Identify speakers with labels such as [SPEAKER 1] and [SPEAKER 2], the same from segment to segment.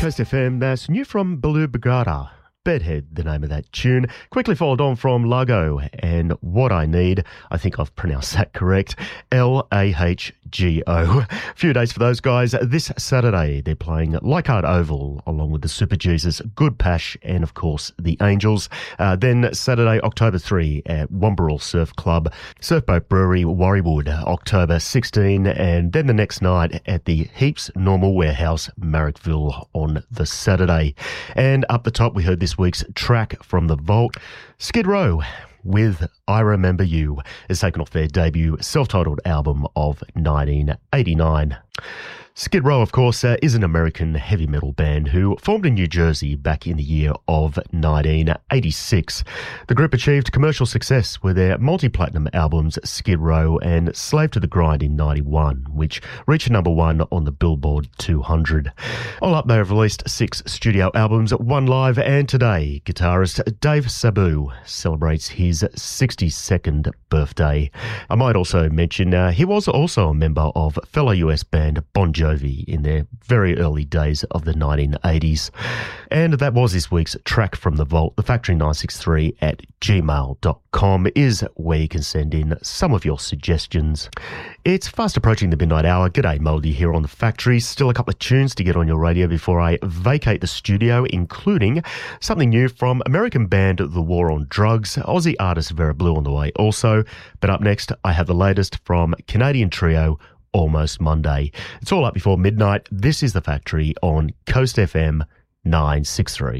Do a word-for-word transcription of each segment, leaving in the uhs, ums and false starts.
[SPEAKER 1] Coast F M, that's new from Baloo Bagada. Bedhead, the name of that tune. Quickly followed on from Largo and What I Need. I think I've pronounced that correct. L A H G O. A few days for those guys. This Saturday, they're playing Leichhardt Oval along with the Super Jesus, Good Pash, and of course the Angels. Uh, then Saturday, October third at Wamberal Surf Club, Surfboat Brewery, Warriewood, October sixteenth, and then the next night at the Heaps Normal Warehouse, Marrickville on the Saturday. And up the top, we heard this week's track from The Vault. Skid Row with I Remember You has taken off their debut self-titled album of nineteen eighty-nine. Skid Row, of course, uh, is an American heavy metal band who formed in New Jersey back in the year of nineteen eighty-six. The group achieved commercial success with their multi-platinum albums Skid Row and Slave to the Grind in ninety-one, which reached number one on the Billboard two hundred. All up, they have released six studio albums, one live, and today, guitarist Dave Sabu celebrates his sixty-second birthday. I might also mention uh, he was also a member of fellow U S band Bon Jovi in their very early days of the nineteen eighties. And that was this week's track from The Vault. The Factory nine six three at gmail dot com is where you can send in some of your suggestions. It's fast approaching the midnight hour. G'day, Moldy here on The Factory. Still a couple of tunes to get on your radio before I vacate the studio, including something new from American band The War on Drugs, Aussie artist Vera Blue on the way also. But up next, I have the latest from Canadian trio Almost Monday. It's all up before midnight. This is The Factory on Coast F M nine six three.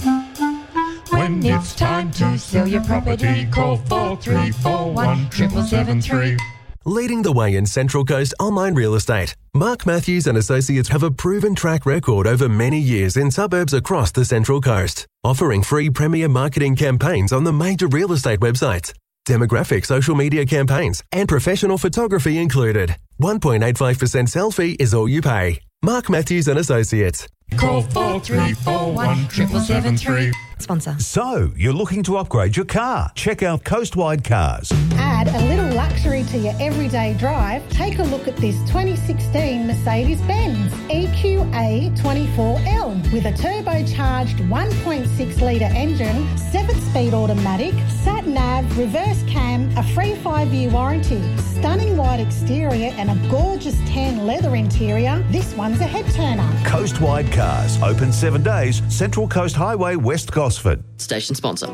[SPEAKER 2] When it's time to sell your property, call four three four one, seven seven three.
[SPEAKER 3] Leading the way in Central Coast online real estate, Mark Matthews and Associates have a proven track record over many years in suburbs across the Central Coast, offering free premier marketing campaigns on the major real estate websites, demographic social media campaigns, and professional photography included. one point eight five percent sell fee is all you pay. Mark Matthews and Associates.
[SPEAKER 2] Call four three four one, seven seven three.
[SPEAKER 4] Sponsor.
[SPEAKER 5] So, you're looking to upgrade your car? Check out Coastwide Cars.
[SPEAKER 6] Add a little luxury to your everyday drive. Take a look at this twenty sixteen Mercedes-Benz E Q A twenty-four L with a turbocharged one point six litre engine, seven-speed automatic, sat-nav, reverse cam, a free five-year warranty, stunning white exterior and a gorgeous tan leather interior. This one's a head-turner.
[SPEAKER 5] Coastwide Cars. Open seven days. Central Coast Highway, West Gosford.
[SPEAKER 7] Station sponsor.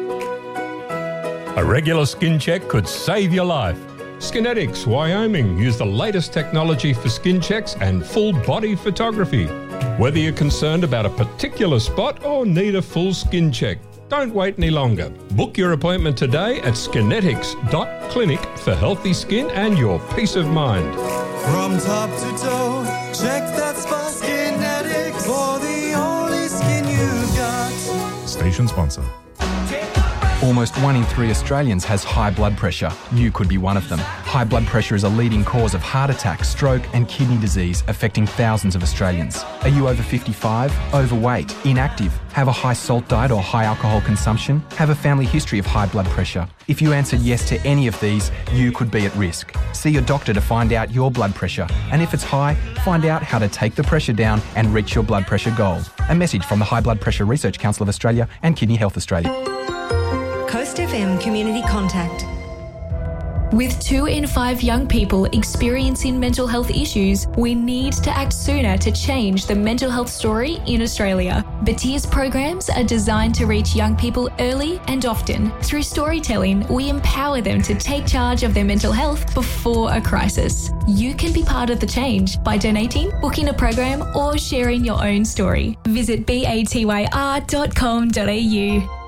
[SPEAKER 8] A regular skin check could save your life. Skinetics, Wyoming, use the latest technology for skin checks and full body photography. Whether you're concerned about a particular spot or need a full skin check, don't wait any longer. Book your appointment today at skinetics dot clinic for healthy skin and your peace of mind.
[SPEAKER 9] From top to toe, check that spot. Skinetics for the only skin you got.
[SPEAKER 10] Station sponsor.
[SPEAKER 11] Almost one in three Australians has high blood pressure. You could be one of them. High blood pressure is a leading cause of heart attack, stroke and kidney disease, affecting thousands of Australians. Are you over fifty-five, overweight, inactive, have a high salt diet or high alcohol consumption, have a family history of high blood pressure? If you answered yes to any of these, you could be at risk. See your doctor to find out your blood pressure. And if it's high, find out how to take the pressure down and reach your blood pressure goal. A message from the High Blood Pressure Research Council of Australia and Kidney Health Australia.
[SPEAKER 4] Coast F M Community Contact.
[SPEAKER 12] With two in five young people experiencing mental health issues, we need to act sooner to change the mental health story in Australia. Batia's programs are designed to reach young people early and often. Through storytelling, we empower them to take charge of their mental health before a crisis. You can be part of the change by donating, booking a program, or sharing your own story. Visit batyr dot com dot a u.